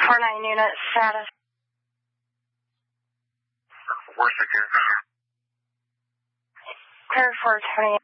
4-9 unit status. Where's the care? Clear for 28.